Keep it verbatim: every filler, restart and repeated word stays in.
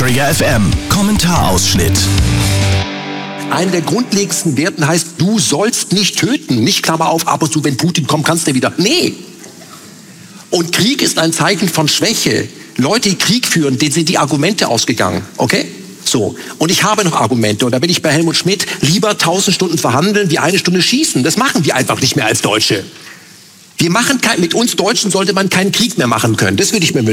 Träger F M. Kommentarausschnitt. Einer der grundlegendsten Werten heißt, du sollst nicht töten. Nicht Klammer auf, ab und zu, wenn Putin kommt, kannst du wieder. Nee. Und Krieg ist ein Zeichen von Schwäche. Leute, die Krieg führen, denen sind die Argumente ausgegangen. Okay? So. Und ich habe noch Argumente. Und da bin ich bei Helmut Schmidt. Lieber tausend Stunden verhandeln, wie eine Stunde schießen. Das machen wir einfach nicht mehr als Deutsche. Wir machen kein, mit uns Deutschen sollte man keinen Krieg mehr machen können. Das würde ich mir wünschen.